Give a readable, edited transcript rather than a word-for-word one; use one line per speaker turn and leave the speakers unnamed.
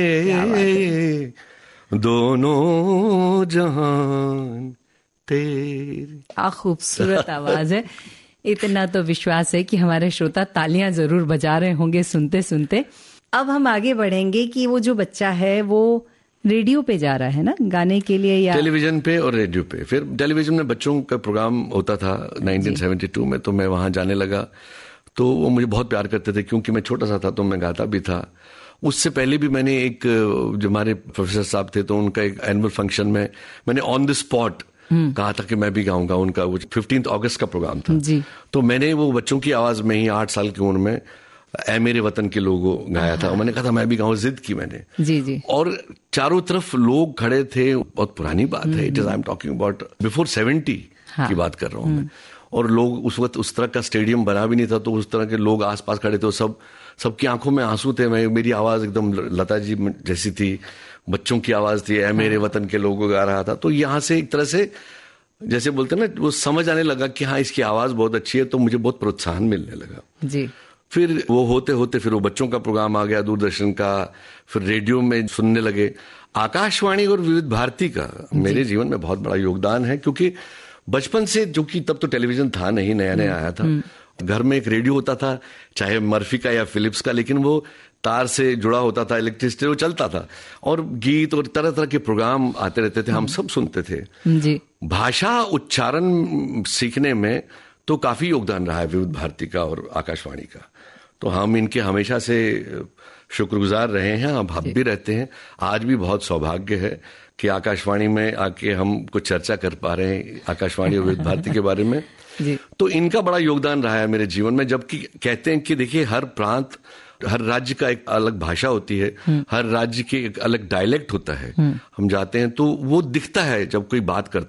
दोनों जहान तेरे।
क्या खूबसूरत आवाज है। इतना तो विश्वास है कि हमारे श्रोता तालियां जरूर बजा रहे होंगे सुनते सुनते। अब हम आगे बढ़ेंगे कि वो जो बच्चा है वो रेडियो पे जा रहा है ना गाने के लिए, या
टेलीविजन पे और रेडियो पे। फिर टेलीविजन में बच्चों का प्रोग्राम होता था 1972 में, तो मैं वहां जाने लगा। तो वो मुझे बहुत प्यार करते थे क्योंकि मैं छोटा सा था, तो मैं गाता भी था। उससे पहले भी मैंने एक, जो हमारे प्रोफेसर साहब थे, तो उनका एक एनुअल फंक्शन में मैंने ऑन द स्पॉट कहा था कि मैं भी गाऊंगा। उनका वो 15 अगस्त का प्रोग्राम था जी। तो मैंने वो बच्चों की आवाज में ही 8 साल की उम्र में ऐ मेरे वतन के लोगों गाया था। और मैंने कहा था मैं भी गाऊं, जिद की मैंने जी। और चारों तरफ लोग खड़े थे। बहुत पुरानी बात है, it is I am talking about before 70 की बात कर रहा हूं मैं। और लोग उस वक्त उस तरह का स्टेडियम बना भी नहीं था, तो उस तरह के लोग आसपास खड़े थे। सबकी आंखों में आंसू थे। मेरी आवाज एकदम लता जी जैसी थी, बच्चों की आवाज थी, ऐ मेरे वतन के लोगों गा रहा था। तो यहाँ से एक तरह से जैसे बोलते हैं ना, वो समझ आने लगा कि हाँ इसकी आवाज बहुत अच्छी है, तो मुझे बहुत प्रोत्साहन मिलने लगा जी। फिर वो होते होते फिर वो बच्चों का प्रोग्राम आ गया दूरदर्शन का, फिर रेडियो में सुनने लगे। आकाशवाणी और विविध भारती का मेरे जीवन में बहुत बड़ा योगदान है, क्योंकि बचपन से, जो कि तब तो टेलीविजन था नहीं, नया नया आया था, घर में एक रेडियो होता था, चाहे मर्फी का या फिलिप्स का, लेकिन वो तार से जुड़ा होता था, इलेक्ट्रिसिटी, वो चलता था। और गीत और तरह तरह के प्रोग्राम आते रहते थे, हम सब सुनते थे जी। भाषा उच्चारण सीखने में तो काफी योगदान रहा है विविध भारती का और आकाशवाणी का। तो हम इनके हमेशा से शुक्रगुजार रहे हैं, अब भी रहते हैं। आज भी बहुत सौभाग्य है कि आकाशवाणी में आके हम कुछ चर्चा कर पा रहे हैं आकाशवाणी और विविध भारती के बारे में जी। तो इनका बड़ा योगदान रहा है मेरे जीवन में। जबकि कहते हैं कि देखिए, हर प्रांत, हर राज्य का एक अलग भाषा होती है, हर राज्य के एक अलग डायलेक्ट होता है। हम जाते हैं तो वो दिखता है जब कोई बात करता